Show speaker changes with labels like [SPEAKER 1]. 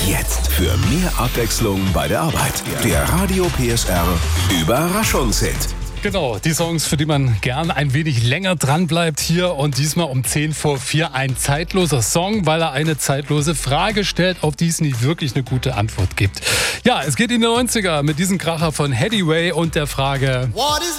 [SPEAKER 1] Jetzt für mehr Abwechslung bei der Arbeit. Der Radio PSR Überraschungshit.
[SPEAKER 2] Genau, die Songs, für die man gern ein wenig länger dran bleibt hier und diesmal um 4:10 ein zeitloser Song, weil er eine zeitlose Frage stellt, auf die es nicht wirklich eine gute Antwort gibt. Ja, es geht in die 90er mit diesem Kracher von Headway und der Frage:
[SPEAKER 3] What is